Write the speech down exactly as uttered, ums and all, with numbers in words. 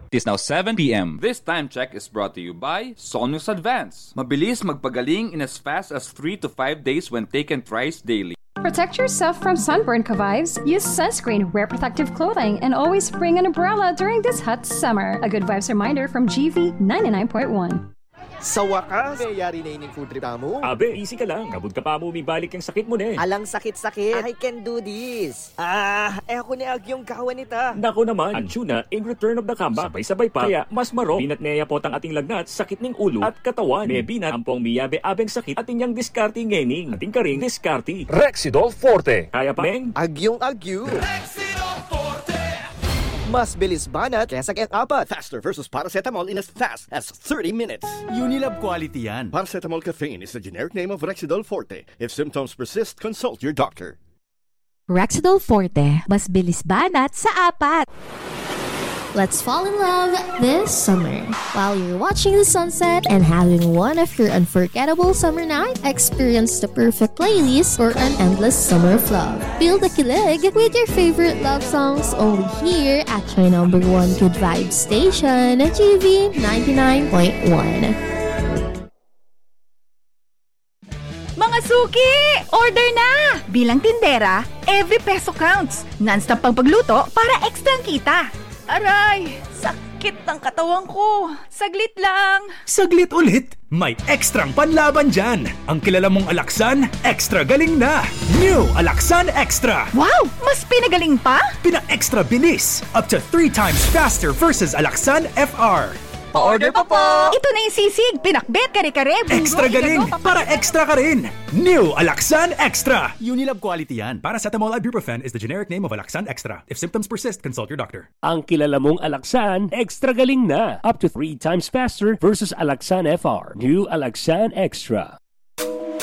It is now seven p.m. This time check is brought to you by Solnews Advance. Mabilis magpagaling in as fast as three to five days when taken thrice daily. Protect yourself from sunburn, Kavives. Use sunscreen, wear protective clothing, and always bring an umbrella during this hot summer. A good vibes reminder from G V ninety-nine point one. Sa wakas, mayayari na ining food trip mo. Abe, easy ka lang. Kabud ka pa mo, may balik yung sakit mo na eh. Alang sakit-sakit. I can do this. Ah, eh ako ni Agyong kawan nita. Nako naman, ang tuna in return of the comeback. Sabay-sabay pa. Kaya mas maro. Binat neya po ang ating lagnat, sakit ng ulo at katawan. May binat ang pong miyabe-abeng sakit at inyang diskarte ngening. Ating karing diskarte. Rexidol Forte. Kaya pa, Meng? Agyong Agyo. Rexidol Forte. Mas bilis banat kesa kaya apat. Faster versus paracetamol in as fast as thirty minutes. Unilab quality yan. Paracetamol caffeine is the generic name of Rexidol Forte. If symptoms persist, consult your doctor. Rexidol Forte. Mas bilis banat sa apat. Let's fall in love this summer. While you're watching the sunset and having one of your unforgettable summer nights, experience the perfect playlist for an endless summer of love. Feel the kilig with your favorite love songs only here at your number one good vibe station, G V ninety-nine point one. Mga suki! Order na! Bilang tindera, every peso counts. Non-stop pang pagluto para ekstrang kita. Aray! Sakit ng katawan ko. Saglit lang. Saglit ulit? May ekstrang panlaban dyan. Ang kilala mong Alaxan, extra galing na. New Alaxan Extra. Wow! Mas pinagaling pa? Pina-extra bilis. Up to three times faster versus Alaxan F R. Pa-order pa po! Ito na yung sisig, pinakbet, kare-kare, bungo, extra galing, igado, para extra ka rin! New Alaxan Extra! Unilab quality yan. Paracetamol ibuprofen is the generic name of Alaxan Extra. If symptoms persist, consult your doctor. Ang kilala mong Alaxan, extra galing na. Up to three times faster versus Alaxan F R. New Alaxan Extra.